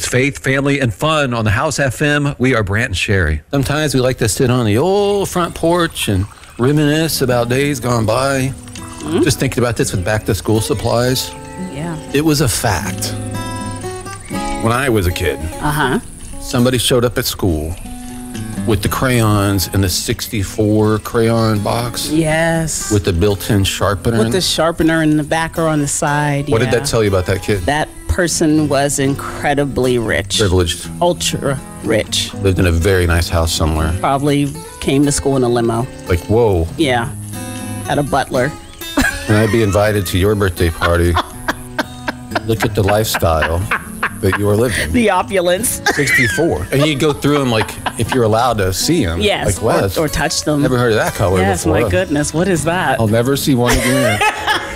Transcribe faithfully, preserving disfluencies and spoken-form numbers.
It's faith, family, and fun on the House F M. We are Brant and Sherry. Sometimes we like to sit on the old front porch and reminisce about days gone by. Mm-hmm. Just thinking about this with back to school supplies. Yeah. It was a fact. When I was a kid, Uh-huh. somebody showed up at school with the crayons in the sixty-four crayon box. Yes. With the built-in sharpener. With the sharpener in the back or on the side. What yeah. did that tell you about that kid? That person was incredibly rich. Privileged. Ultra rich. Lived in a very nice house somewhere. Probably came to school in a limo. Like, whoa. Yeah. Had a butler. And I'd be invited to your birthday party. Look at the lifestyle that you were living. The opulence. sixty-four. And you'd go through them like, if you're allowed to see them. Yes. Like, Wes. Or, or touch them. Never heard of that color yes, before. my goodness. What is that? I'll never see one again.